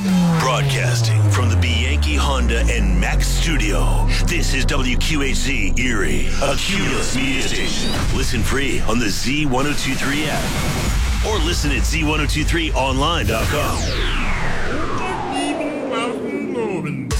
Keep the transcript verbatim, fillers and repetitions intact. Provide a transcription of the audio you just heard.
Broadcasting from the Bianchi Honda and Mack studio, this is W Q H Z Erie, a Cumulus media station. Listen free on the Z ten twenty-three app or listen at Z ten twenty-three online dot com.